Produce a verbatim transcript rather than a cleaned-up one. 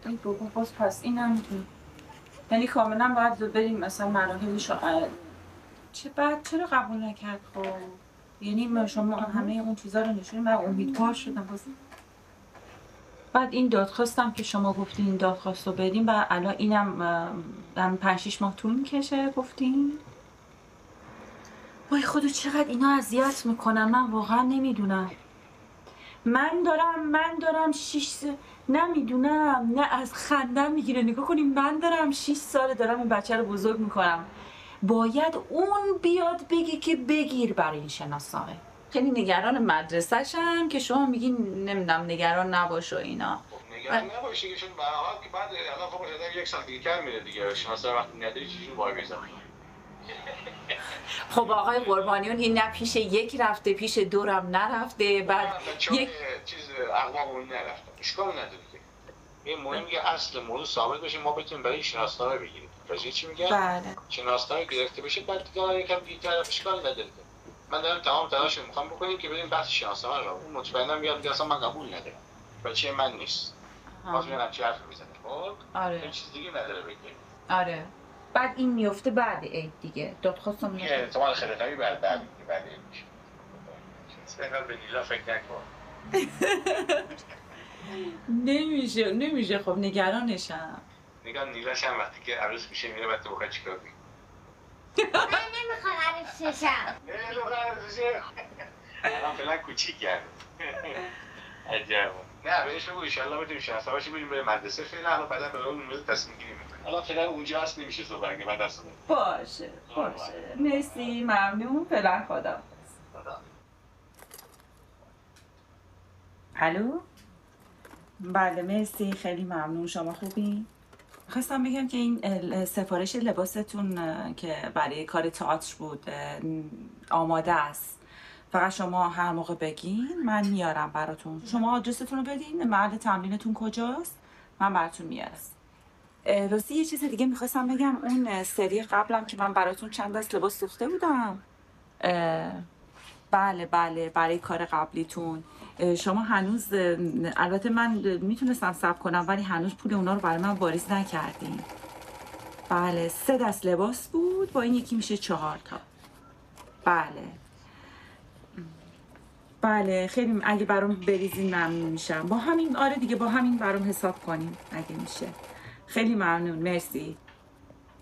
ای بابا باز پس اینم یعنی کاملا باید بریم مثلا مراحلش رو چه بعد چرا قبول نکرد خب یعنی شما همه اون چیزا رو نشونید من امیدوار شدم باز بعد این دادخواستم که شما گفتین این دادخواست رو بدیم و الان اینم پنج شیش ماه طول میکشه گفتین وای خدا چقدر اینا اذیت میکنن من واقعا نمیدونم من دارم من دارم شیش س... نمیدونم نه از خندم میگیره نگاه کنیم من دارم شیش ساله دارم این بچه رو بزرگ میکنم باید اون بیاد بگه که بگیر برای این شناسنامه خیلی نگران مدرسه‌شم که شما میگین نمیدونم نگران نباش و اینا نگران نباشی که چون به هر حال که بعد الان خب شده یک سال دیگه کم میره دیگه شناسنامه وقتی نداری چیزی رو وای بزنی خب آقای قربانیون این نه پیش یک رفته پیش دورم نرفته بعد یک چیز اقوامون نرفته اشکال نداره که این مهم که اصل موضوع ثابت بشه ما بتونیم برای شناسنامه بگیریم راجع چی میگن بله شناسنامه گرفته بشه بعد دیگه یکم دیگه اشکال نداره من دارم تمام تلاش میخوام بکنیم که بریم بحث شناسنامه رو اون مطمئنا میاد که اصلا من قبول ندارم بچه من نیست باز میرم چه حرفی میزنه خب آره چیز دیگه نداره بگیم آره بعد این میفته بعد عید دیگه دادخواستم میفته احتمال خیلی قوی بعد بعد دیگه بعد میشه استقلال به نیلا فکر نکن نمیشه نمیشه خب نگرانشم نگاه نیلاش هم وقتی که عروس میشه میره بعد تو بخواه چیکار کنی من نمیخوام عروس ششم ای رو عروس شه الان فعلا کوچیک کرد عجب نه بهش بگو ایشالله بتونیم شناسنامه باشی بریم به مدرسه فعلا حالا بعدا به اون موضوع تصمیم گیری میکنیم حالا فعلا اونجا هست نمیشه صحبت کنیم بعد اصلا باشه باشه مرسی ممنون فعلا خدا الو بله مرسی خیلی ممنون شما خوبی خواستم بگم که این سفارش لباستون که برای کار تئاتر بود آماده است فقط شما هر موقع بگین من میارم براتون شما آدرستون رو بدین محل تمرینتون کجاست من براتون میارم راستی یه چیز دیگه میخواستم بگم اون سری قبلم که من براتون چند دست لباس ساخته بودم بله بله برای کار قبلیتون شما هنوز البته من میتونستم صبر کنم ولی هنوز پول اونا رو برای من واریز نکردین بله سه دست لباس بود با این یکی میشه چهار تا بله بله خیلی اگه برام بریزین ممنون میشم با همین آره دیگه با همین برام حساب کنیم اگه میشه خیلی ممنون مرسی